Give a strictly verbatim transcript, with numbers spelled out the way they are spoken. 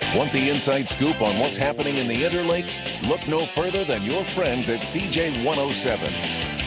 Want the inside scoop on what's happening in the Interlake? Look no further than your friends at C J one oh seven.